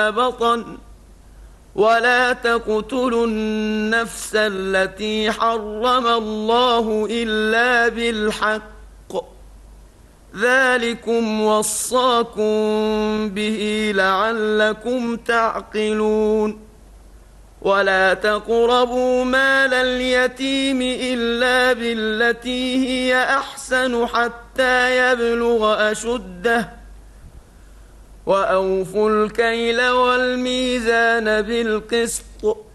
بطن ولا تقتلوا النفس التي حرم الله إلا بالحق ذلكم وصاكم به لعلكم تعقلون ولا تقربوا مال اليتيم إلا بالتي هي أحسن حتى يبلغ أشده وأوفوا الكيل والميزان بالقسط